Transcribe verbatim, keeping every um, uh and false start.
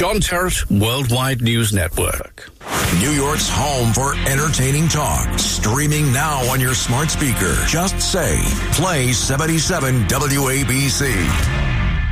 John Terrett, Worldwide News Network. New York's home for entertaining talk. Streaming now on your smart speaker. Just say, play seventy-seven W A B C.